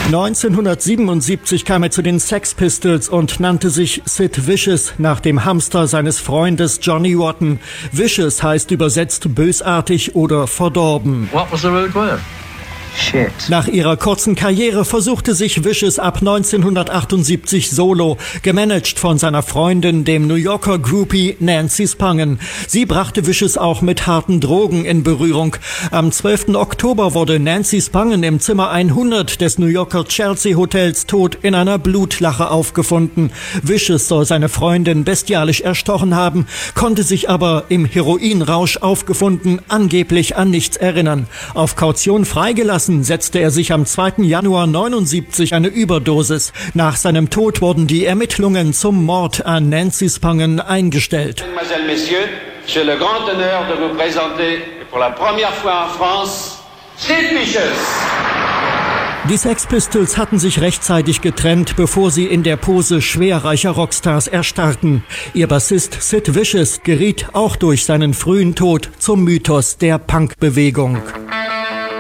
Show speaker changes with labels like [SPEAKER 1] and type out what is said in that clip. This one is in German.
[SPEAKER 1] 1977 kam er zu den Sex Pistols und nannte sich Sid Vicious nach dem Hamster seines Freundes Johnny Rotten. Vicious heißt übersetzt bösartig oder verdorben.
[SPEAKER 2] What was the root word? Shit.
[SPEAKER 1] Nach ihrer kurzen Karriere versuchte sich Vicious ab 1978 solo, gemanagt von seiner Freundin, dem New Yorker Groupie Nancy Spangen. Sie brachte Vicious auch mit harten Drogen in Berührung. Am 12. Oktober wurde Nancy Spangen im Zimmer 100 des New Yorker Chelsea Hotels tot in einer Blutlache aufgefunden. Vicious soll seine Freundin bestialisch erstochen haben, konnte sich aber im Heroinrausch aufgefunden angeblich an nichts erinnern. Auf Kaution freigelassen setzte er sich am 2. Januar 79 eine Überdosis. Nach seinem Tod wurden die Ermittlungen zum Mord an Nancy Spangen eingestellt.
[SPEAKER 3] Mesdemoiselles, Messieurs, j'ai le grand honneur de vous présenter pour la première fois en France Sid Vicious.
[SPEAKER 1] Die Sex Pistols hatten sich rechtzeitig getrennt, bevor sie in der Pose schwerreicher Rockstars erstarrten. Ihr Bassist Sid Vicious geriet auch durch seinen frühen Tod zum Mythos der Punkbewegung.